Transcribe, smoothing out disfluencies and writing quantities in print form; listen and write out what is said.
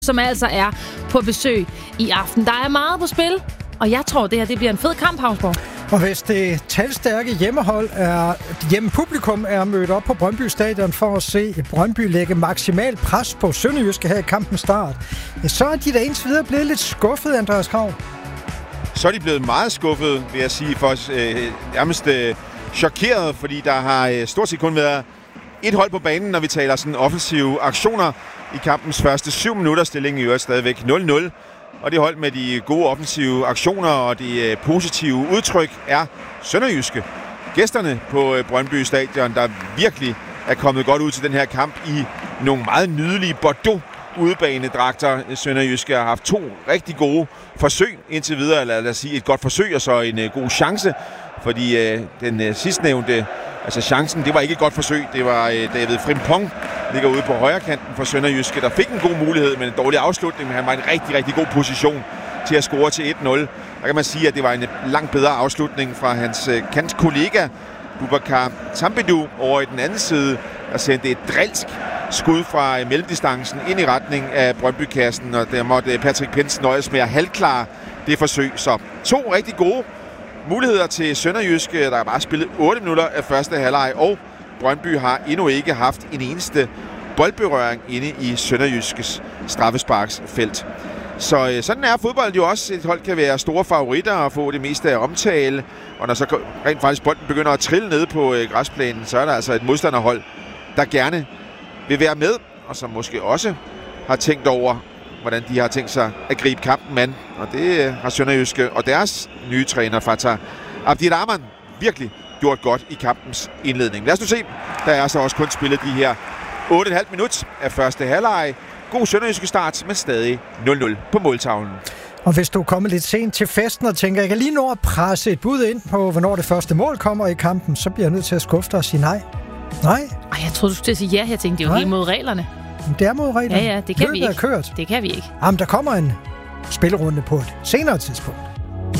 som altså er på besøg i aften. Der er meget på spil, og jeg tror, det bliver en fed kamp, Havsborg. Og hvis det talstærke hjemmepublikum er mødt op på Brøndby Stadion for at se Brøndby lægge maksimalt pres på Sønderjyske her i kampens start, så er de da indtil videre blevet lidt skuffet, Andreas Krav. Så er de blevet meget skuffet, vil jeg sige, for nærmest chokeret, fordi der har stort set kun været et hold på banen, når vi taler sådan offensive aktioner i kampens første 7 minutter. Stillingen i øvrigt stadigvæk 0-0. Og det hold med de gode offensive aktioner og de positive udtryk er Sønderjyske. Gæsterne på Brøndby Stadion, der virkelig er kommet godt ud til den her kamp i nogle meget nydelige Bordeaux udebanedragter. Sønderjyske har haft 2 rigtig gode forsøg indtil videre, eller lad os sige et godt forsøg og så en god chance, fordi den sidstnævnte, altså chancen, det var ikke et godt forsøg. Det var David Frimpong, ligger ude på højre kanten for Sønderjyske, der fik en god mulighed, men en dårlig afslutning, men han var i en rigtig, rigtig god position til at score til 1-0. Der kan man sige, at det var en langt bedre afslutning fra hans kantkollega Boubacar Tambedou over i den anden side, der sendte et drilsk skud fra mellemdistancen ind i retning af Brøndby-kassen, og der måtte Patrick Pence nøjes med at halvklare det forsøg. Så 2 rigtig gode muligheder til Sønderjyske, der har bare spillet 8 minutter af første halvleg, og Brøndby har endnu ikke haft en eneste boldberøring inde i Sønderjyskes straffesparksfelt. Så sådan er fodbold jo også. Et hold kan være store favoritter og få det meste af omtale, og når så rent faktisk bolden begynder at trille ned på græsplænen, så er der altså et modstanderhold, der gerne vil være med, og som måske også har tænkt over, hvordan de har tænkt sig at gribe kampen an. Og det har Sønderjyske og deres nye træner, Fatah Abdirahman, virkelig gjort godt i kampens indledning. Lad os nu se. Der er så også kun spillet de her 8,5 minutter af første halvleg. God Sønderjyske start, men stadig 0-0 på måltavlen. Og hvis du er kommet lidt sent til festen og tænker, jeg kan lige nå at presse et bud ind på, hvornår det første mål kommer i kampen, så bliver jeg nødt til at skuffe dig og sige nej. Nej. Ej, jeg troede, du skulle sige ja. Jeg tænkte, det er jo helt mod reglerne. Det er mod reglerne. Ja, det kan vi ikke. Kørt. Det kan vi ikke. Jamen, der kommer en spillerunde på et senere tidspunkt.